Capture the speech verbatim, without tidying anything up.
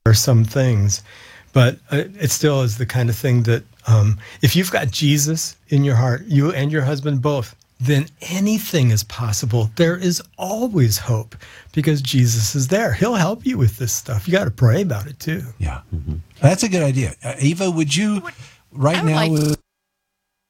or some things, but uh, it still is the kind of thing that um, if you've got Jesus in your heart, you and your husband both, then anything is possible. There is always hope because Jesus is there. He'll help you with this stuff. You got to pray about it too. Yeah, mm-hmm. That's a good idea. Uh, Eva, would you right would now? like Uh,